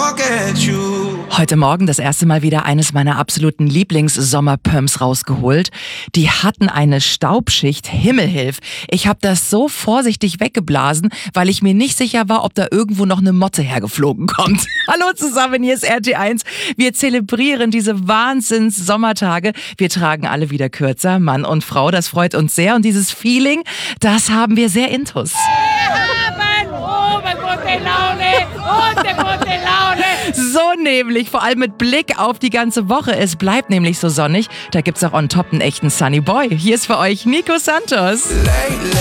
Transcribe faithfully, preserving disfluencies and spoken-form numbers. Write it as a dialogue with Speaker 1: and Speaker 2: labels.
Speaker 1: forget you.
Speaker 2: Heute Morgen das erste Mal wieder eines meiner absoluten Lieblings-Sommerperms rausgeholt. Die hatten eine Staubschicht, Himmelhilf. Ich habe das so vorsichtig weggeblasen, weil ich mir nicht sicher war, ob da irgendwo noch eine Motte hergeflogen kommt. Hallo zusammen, hier ist R T eins. Wir zelebrieren diese Wahnsinns-Sommertage. Wir tragen alle wieder kürzer, Mann und Frau. Das freut uns sehr. Und dieses Feeling, das haben wir sehr intus. So nämlich, vor allem mit Blick auf die ganze Woche. Es bleibt nämlich so sonnig. Da gibt's auch on top einen echten Sunny Boy. Hier ist für euch Nico Santos.
Speaker 1: Lately